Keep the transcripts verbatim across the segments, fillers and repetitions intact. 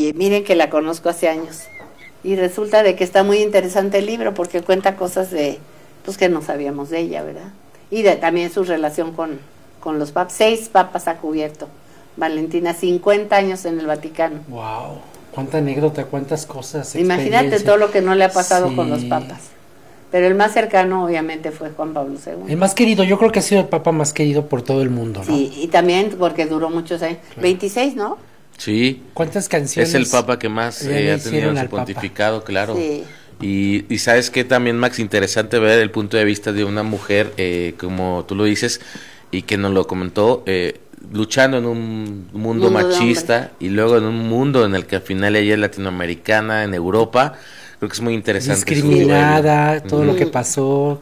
y miren que la conozco hace años. Y resulta de que está muy interesante el libro porque cuenta cosas de, pues que no sabíamos de ella, ¿verdad? Y de, también su relación con, con los papas. Seis papas ha cubierto Valentina, cincuenta años en el Vaticano. Wow, cuánta anécdota, cuántas cosas. Imagínate todo lo que no le ha pasado sí. con los papas. Pero el más cercano obviamente fue Juan Pablo segundo. El más querido, yo creo que ha sido el papa más querido por todo el mundo, ¿no? Sí, y también porque duró muchos años. Claro. veintiséis, ¿no? Sí. ¿Cuántas canciones? Es el papa que más eh, ha tenido en su pontificado, papa. Claro. Sí. Y, y sabes que también, Max, interesante ver el punto de vista de una mujer, eh, como tú lo dices, y que nos lo comentó, eh, luchando en un mundo, mundo machista y luego en un mundo en el que al final ella es latinoamericana, en Europa. Creo que es muy interesante. Discriminada, todo mm. lo que pasó,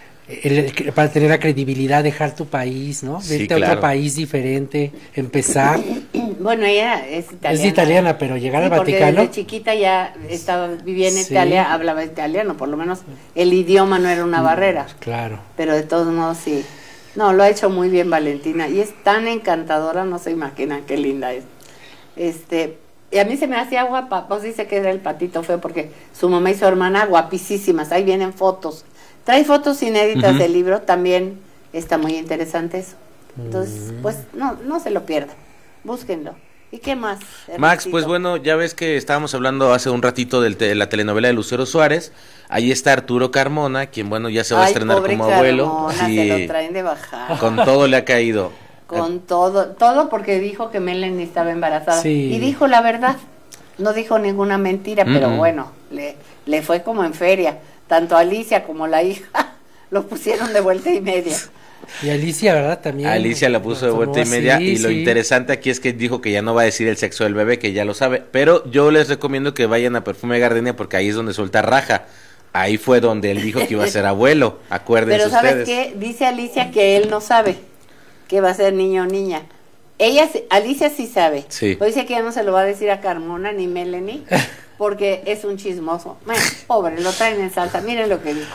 el, el, para tener la credibilidad, dejar tu país, ¿no? Sí, vete claro. a otro país diferente, empezar. Bueno, ella es italiana. Es italiana, pero llegar sí, al Vaticano. Desde chiquita ya estaba, vivía en sí. Italia, hablaba italiano, por lo menos el idioma no era una barrera. Claro. Pero de todos modos sí. No, lo ha hecho muy bien Valentina y es tan encantadora, no se imaginan qué linda es. Este... Y a mí se me hacía guapa, pues dice que era el patito feo porque su mamá y su hermana guapísimas, ahí vienen fotos. Trae fotos inéditas uh-huh. del libro, también está muy interesante eso. Entonces, uh-huh. pues no no se lo pierdan, búsquenlo. ¿Y qué más? Max, pues bueno, ya ves que estábamos hablando hace un ratito de te- la telenovela de Lucero Suárez. Ahí está Arturo Carmona, quien bueno ya se va Ay, a estrenar como Carmona, abuelo. Sí, se lo traen de bajada. Con todo le ha caído. Con todo, todo porque dijo que Melanie estaba embarazada. Sí. Y dijo la verdad, no dijo ninguna mentira, mm-hmm. pero bueno, le, le fue como en feria. Tanto Alicia como la hija lo pusieron de vuelta y media. Y Alicia, ¿verdad? También. Alicia la puso de vuelta y media así, y sí. Lo interesante aquí es que dijo que ya no va a decir el sexo del bebé, que ya lo sabe. Pero yo les recomiendo que vayan a Perfume Gardenia porque ahí es donde suelta raja. Ahí fue donde él dijo que iba a ser abuelo, acuérdense pero ¿sabes ustedes. qué? Dice Alicia que él no sabe que va a ser niño o niña. Ella, Alicia sí sabe. Sí. Pues dice que ya no se lo va a decir a Carmona ni Melanie, porque es un chismoso. Bueno, pobre, lo traen en salsa. Miren lo que dijo.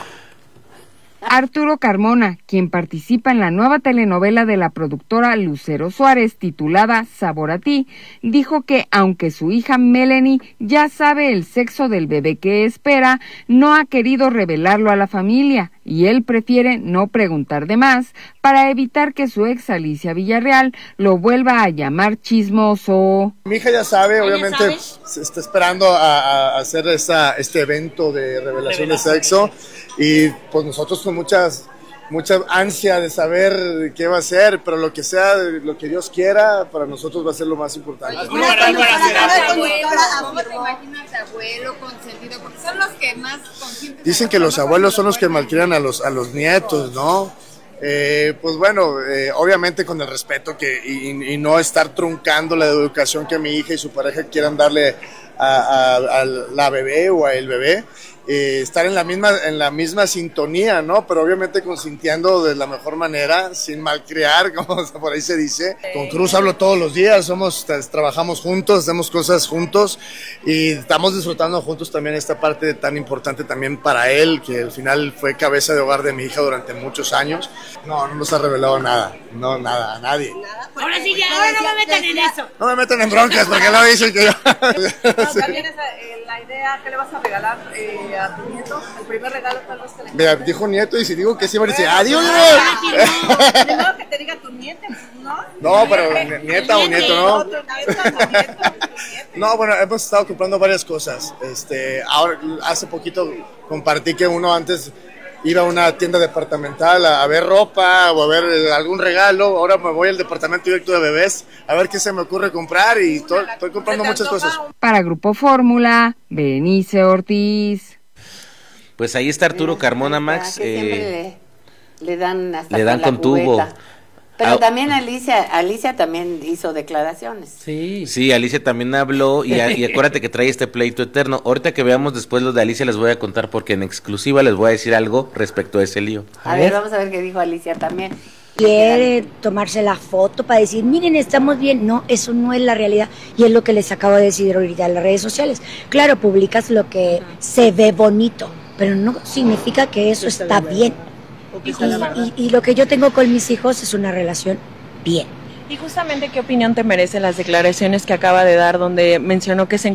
Arturo Carmona, quien participa en la nueva telenovela de la productora Lucero Suárez titulada Sabor a ti, dijo que aunque su hija Melanie ya sabe el sexo del bebé que espera, no ha querido revelarlo a la familia y él prefiere no preguntar de más para evitar que su ex Alicia Villarreal lo vuelva a llamar chismoso. Mi hija ya sabe, obviamente se está esperando a, a hacer esta, este evento de revelación de sexo y pues nosotros con muchas mucha ansia de saber qué va a ser, pero lo que sea, lo que Dios quiera, para nosotros va a ser lo más importante. ¿Cómo te imaginas abuelo consentido? Porque son los que más consienten. Dicen que los abuelos son los que malcrian a los a los nietos, ¿no? Eh, pues bueno, eh, obviamente con el respeto que y, y no estar truncando la educación que mi hija y su pareja quieran darle a, a, a la bebé o a el bebé. Eh, estar en la misma en la misma sintonía, ¿no? Pero obviamente consintiendo de la mejor manera, sin malcriar, como por ahí se dice. Con Cruz hablo todos los días, somos trabajamos juntos, hacemos cosas juntos y estamos disfrutando juntos también esta parte tan importante también para él, que al final fue cabeza de hogar de mi hija durante muchos años. No, no nos ha revelado nada, no, nada, a nadie. Ahora sí, ya, ahora no me metan en eso. No me metan en broncas, porque lo dicen que yo... No, también esa, eh, la idea, ¿qué le vas a regalar eh, a tu nieto? El primer regalo tal vez que le... Mira, dijo nieto y si digo que sí, va a decir, ¡adiós! Primero que te diga tu nieto, ¿no? No, pero nieta o nieto, ¿no? No, bueno, hemos estado comprando varias cosas. Este, ahora, hace poquito compartí que uno antes iba a una tienda departamental a, a ver ropa o a ver algún regalo. Ahora me voy al departamento directo de bebés a ver qué se me ocurre comprar y to, estoy comprando muchas cosas. Para Grupo Fórmula, Benice Ortiz. Pues ahí está Arturo Carmona, Max. Eh, le, le dan hasta le dan con, con tubo. Pero ah, también Alicia, Alicia también hizo declaraciones. Sí. Sí, Alicia también habló y, y acuérdate que trae este pleito eterno. Ahorita que veamos después lo de Alicia les voy a contar porque en exclusiva les voy a decir algo respecto a ese lío. A, a ver, ver, vamos a ver qué dijo Alicia también. Quiere tomarse la foto para decir, miren, estamos bien. No, eso no es la realidad y es lo que les acabo de decir ahorita en las redes sociales. Claro, publicas lo que se ve bonito, pero no significa que eso está bien. Y, y, y lo que yo tengo con mis hijos es una relación bien. Y justamente, ¿qué opinión te merecen las declaraciones que acaba de dar, donde mencionó que se